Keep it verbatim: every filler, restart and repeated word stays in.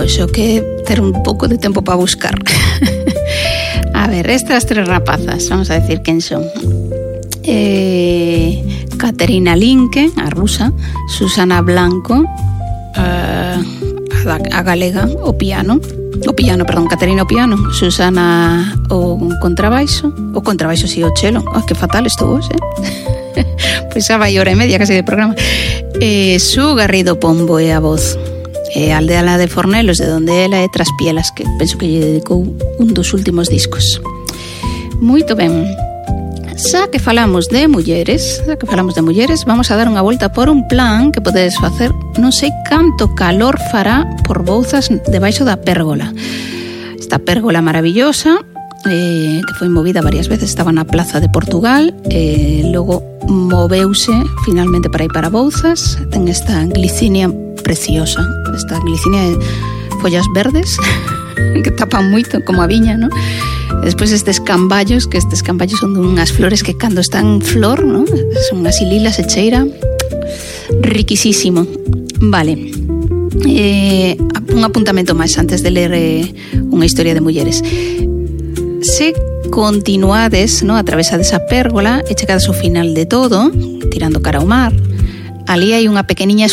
pois o que ter un pouco de tempo para buscar. A ver, estas tres rapazas, vamos a decir quen son. Eh, Caterina Linke, a rusa, Susana Blanco, a, a, a galega, o piano, o piano, perdón, Caterina o piano, Susana o contrabaixo, o contrabaixo si o chelo. Ah, que fatal estou hoxe, eh? Pois xa vai hora e media casi de programa. Eh, Su Garrido Pombo é a voz. Eh, Aldea la de Fornelos, de donde ela é Traspielas, que penso que lle dedicou un dos últimos discos. Moito ben. Xa que falamos de mulleres, xa que falamos de mulleres, vamos a dar unha volta por un plan que podedes facer. Non sei canto calor fará por Bouzas debaixo da pérgola. Esta pérgola maravillosa, eh, que foi movida varias veces, estaba na Plaza de Portugal, eh, logo moveuse finalmente para ir para Bouzas. Ten esta glicinia preciosa, esta glicinia de follas verdes que tapan moito, como a viña, non? Despois estes camballos, que estes camballos son unhas flores que cando están en flor, ¿no? Son así lilas e cheira riquisísimo. Vale, eh, un apuntamento máis antes de ler eh, unha historia de mulleres. Se continuades, ¿no? A través desa pérgola e chegades ao final de todo, tirando cara ao mar, ali hai unha pequeniña